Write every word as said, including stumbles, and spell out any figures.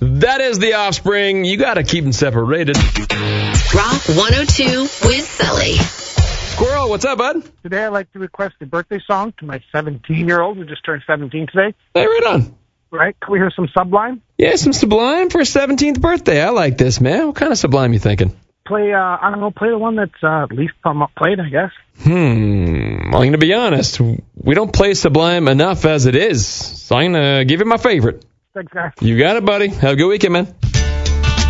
That is The Offspring. You got to keep them separated. Rock one oh two with Sully. Squirrel, what's up, bud? Today I'd like to request a birthday song to my seventeen-year-old who just turned seventeen today. Hey, right on. Right? Can we hear some Sublime? Yeah, some Sublime for his seventeenth birthday. I like this, man. What kind of Sublime you thinking? Play, uh, I don't know, play the one that's uh, least played, I guess. Hmm. I'm going to be honest. We don't play Sublime enough as it is. So I'm going to give you my favorite. Thanks, guys. You got it, buddy. Have a good weekend, man.